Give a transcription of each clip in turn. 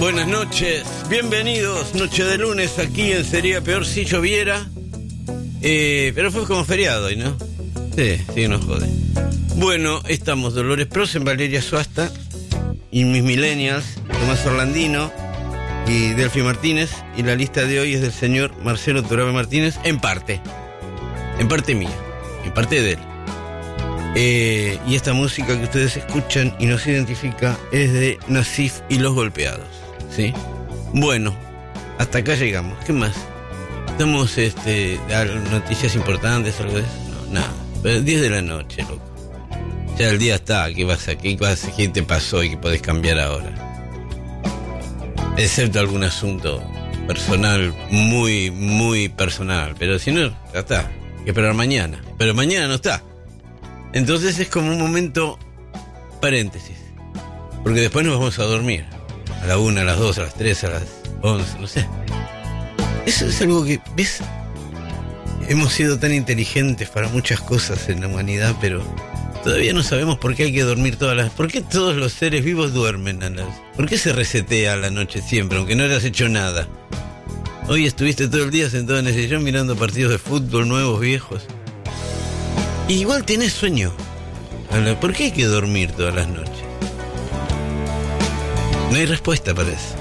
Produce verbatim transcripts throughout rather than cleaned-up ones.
Buenas noches, bienvenidos, noche de lunes aquí en Sería Peor si lloviera. Eh, pero fue como feriado hoy, ¿no? Sí, sí, nos jode. Bueno, estamos Dolores Prosen, Valeria Suasta y mis millennials, Tomás Orlandino y Delphi Martínez. Y la lista de hoy es del señor Marcelo Torabe Martínez, en parte. En parte mía, en parte de él. Eh, y esta música que ustedes escuchan y nos identifica es de Nasif y Los Golpeados, ¿sí? Bueno, hasta acá llegamos. ¿Qué más? Estamos, este, a noticias importantes, algo de eso. No, nada. Pero diez de la noche, loco. Ya el día está. ¿Qué vas a, qué, vas, qué te pasó y qué podés cambiar ahora? Excepto algún asunto personal, muy, muy personal. Pero si no, ya está. Hay que esperar mañana. Pero mañana no está. Entonces es como un momento paréntesis. Porque después nos vamos a dormir. A la una, a las dos, a las tres, a las once, no sé. Eso es algo que, ¿ves? Hemos sido tan inteligentes para muchas cosas en la humanidad, pero todavía no sabemos por qué hay que dormir todas las... ¿Por qué todos los seres vivos duermen a las... ¿Por qué se resetea a la noche siempre, aunque no hayas hecho nada? Hoy estuviste todo el día sentado en el sillón mirando partidos de fútbol nuevos, viejos. Y igual tenés sueño. ¿Por qué hay que dormir todas las noches? No hay respuesta para eso.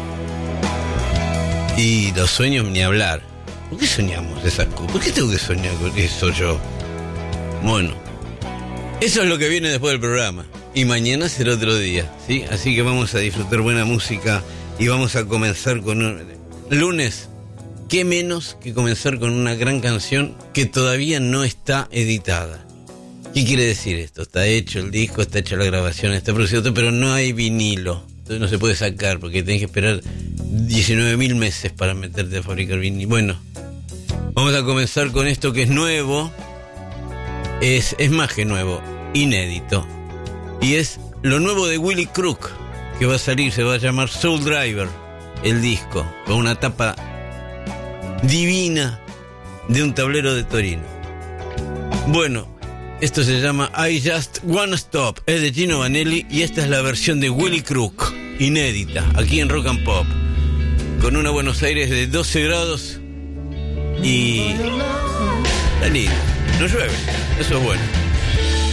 Y los sueños ni hablar. ¿Por qué soñamos esas cosas? ¿Por qué tengo que soñar con eso yo? Bueno, eso es lo que viene después del programa. Y mañana será otro día, ¿sí? Así que vamos a disfrutar buena música y vamos a comenzar con un... lunes. ¿Qué menos que comenzar con una gran canción que todavía no está editada? ¿Qué quiere decir esto? Está hecho el disco, está hecha la grabación, está producido todo, pero no hay vinilo. Entonces no se puede sacar porque tenés que esperar diecinueve mil meses para meterte a fabricar vinilo. Bueno, vamos a comenzar con esto que es nuevo. Es, es más que nuevo, inédito. Y es lo nuevo de Willy Crook, que va a salir, se va a llamar Soul Driver, el disco, con una tapa divina de un tablero de Torino. Bueno, esto se llama I Just Wanna Stop, es de Gino Vanelli y esta es la versión de Willy Crook, inédita, aquí en Rock and Pop, con una Buenos Aires de doce grados y... está lindo, no llueve, eso es bueno.